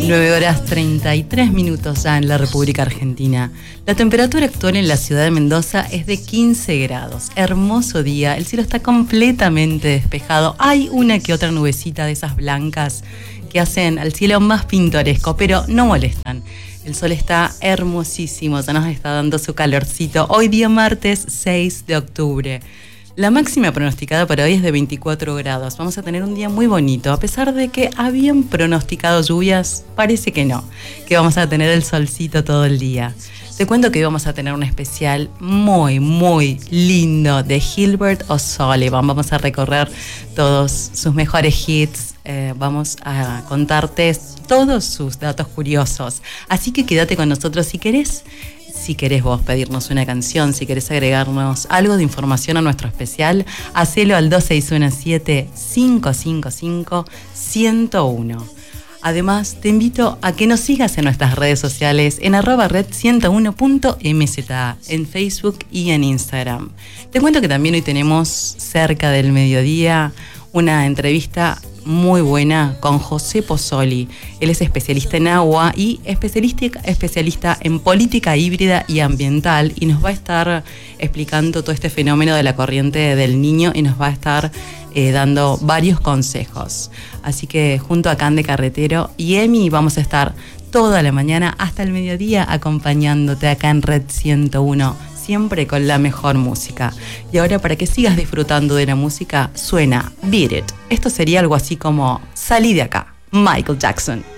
9 horas 33 minutos ya en la República Argentina. La temperatura actual en la ciudad de Mendoza es de 15 grados. Hermoso día, el cielo está completamente despejado. Hay una que otra nubecita de esas blancas que hacen al cielo más pintoresco, pero no molestan. El sol está hermosísimo, ya nos está dando su calorcito. Hoy día martes 6 de octubre. La máxima pronosticada para hoy es de 24 grados. Vamos a tener un día muy bonito. A pesar de que habían pronosticado lluvias, parece que no. Que vamos a tener el solcito todo el día. Te cuento que hoy vamos a tener un especial muy, muy lindo de Gilbert O'Sullivan. Vamos a recorrer todos sus mejores hits. Vamos a contarte todos sus datos curiosos. Así que quédate con nosotros si querés. Si querés vos pedirnos una canción, si querés agregarnos algo de información a nuestro especial, hacelo al 2617-555-101. Además, te invito a que nos sigas en nuestras redes sociales en @red101.mza, en Facebook y en Instagram. Te cuento que también hoy tenemos cerca del mediodía una entrevista muy buena con José Pozzoli. Él es especialista en agua y especialista en política híbrida y ambiental, y nos va a estar explicando todo este fenómeno de la corriente del Niño y nos va a estar dando varios consejos. Así que junto a Cande Carretero y Emi vamos a estar toda la mañana hasta el mediodía acompañándote acá en Red 101, siempre con la mejor música. Y ahora, para que sigas disfrutando de la música, suena Beat It. Esto sería algo así como Salí de acá, Michael Jackson.